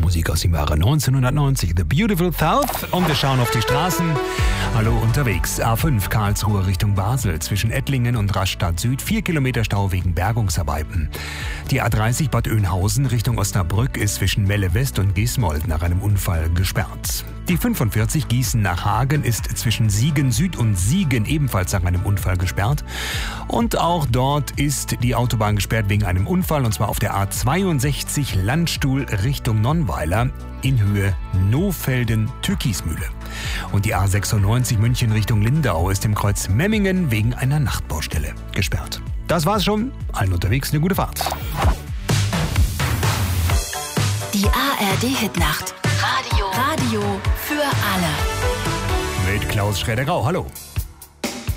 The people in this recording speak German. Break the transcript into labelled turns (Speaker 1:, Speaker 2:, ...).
Speaker 1: Musik aus dem Jahre 1990, The Beautiful South. Und wir schauen auf die Straßen. Hallo unterwegs. A5 Karlsruhe Richtung Basel. Zwischen Ettlingen und Rastatt Süd 4 Kilometer Stau wegen Bergungsarbeiten. Die A30 Bad Oeynhausen Richtung Osnabrück ist zwischen Melle West und Gismold nach einem Unfall gesperrt. Die 45 Gießen nach Hagen ist zwischen Siegen Süd und Siegen ebenfalls nach einem Unfall gesperrt. Und auch dort ist die Autobahn gesperrt wegen einem Unfall, und zwar auf der A62 Landstuhl Richtung Nonnweiler in Höhe Nohfelden-Türkismühle. Und die A96 München Richtung Lindau ist im Kreuz Memmingen wegen einer Nachtbaustelle gesperrt. Das war's schon. Allen unterwegs eine gute Fahrt.
Speaker 2: Die ARD-Hitnacht. Radio für alle.
Speaker 1: Mit Klaus Schräder-Grau. Hallo.